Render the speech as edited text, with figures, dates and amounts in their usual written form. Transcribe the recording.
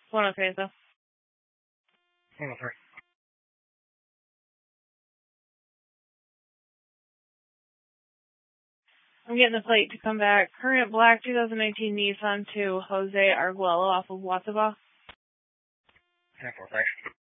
103, though. 103. I'm getting the plate to come back. Current black 2019 Nissan to Jose Arguello off of Watsabaugh. 104, thanks.